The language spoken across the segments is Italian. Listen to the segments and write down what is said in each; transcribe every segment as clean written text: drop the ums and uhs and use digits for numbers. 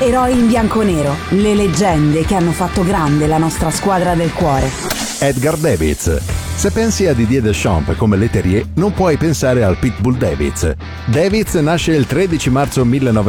Eroi in bianconero, le leggende che hanno fatto grande la nostra squadra del cuore. Edgar Davids. Se pensi a Didier Deschamps come Leterrier, non puoi pensare al Pitbull Davids. Davids nasce il 13 marzo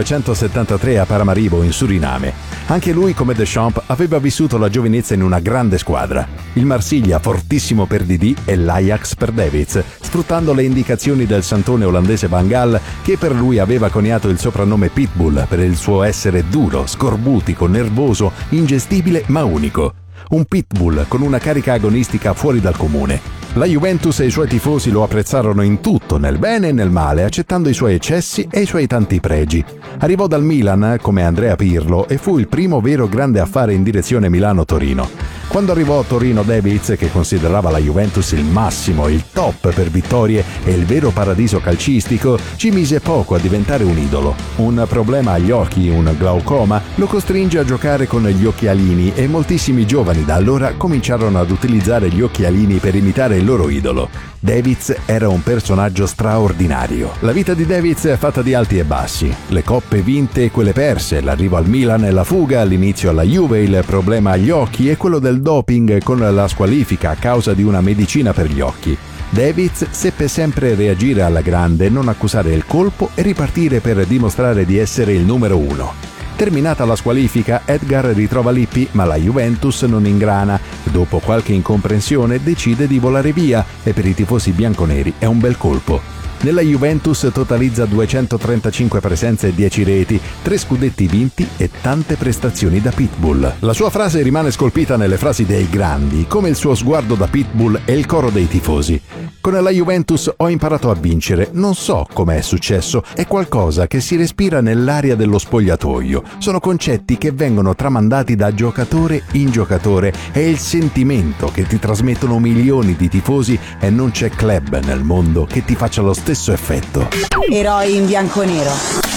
1973 a Paramaribo, in Suriname. Anche lui, come Deschamps, aveva vissuto la giovinezza in una grande squadra. Il Marsiglia, fortissimo per Didi, e l'Ajax per Davids, sfruttando le indicazioni del santone olandese Van Gaal, che per lui aveva coniato il soprannome Pitbull per il suo essere duro, scorbutico, nervoso, ingestibile ma unico. Un pitbull con una carica agonistica fuori dal comune. La Juventus e i suoi tifosi lo apprezzarono in tutto, nel bene e nel male, accettando i suoi eccessi e i suoi tanti pregi. Arrivò dal Milan come Andrea Pirlo e fu il primo vero grande affare in direzione Milano-Torino. Quando arrivò a Torino, Davids, che considerava la Juventus il massimo, il top per vittorie e il vero paradiso calcistico, ci mise poco a diventare un idolo. Un problema agli occhi, un glaucoma, lo costringe a giocare con gli occhialini e moltissimi giovani da allora cominciarono ad utilizzare gli occhialini per imitare il loro idolo. Davids era un personaggio straordinario. La vita di Davids è fatta di alti e bassi. Le coppe vinte e quelle perse, l'arrivo al Milan e la fuga, l'inizio alla Juve, il problema agli occhi e quello del doping con la squalifica a causa di una medicina per gli occhi. Davids seppe sempre reagire alla grande, non accusare il colpo e ripartire per dimostrare di essere il numero uno. Terminata la squalifica, Edgar ritrova Lippi, ma la Juventus non ingrana. Dopo qualche incomprensione decide di volare via e per i tifosi bianconeri è un bel colpo. Nella Juventus totalizza 235 presenze e 10 reti, 3 scudetti vinti e tante prestazioni da Pitbull. La sua frase rimane scolpita nelle frasi dei grandi, come il suo sguardo da Pitbull e il coro dei tifosi. Con la Juventus ho imparato a vincere, non so come è successo, è qualcosa che si respira nell'aria dello spogliatoio. Sono concetti che vengono tramandati da giocatore in giocatore, è il sentimento che ti trasmettono milioni di tifosi e non c'è club nel mondo che ti faccia lo stesso effetto. Eroi in bianconero.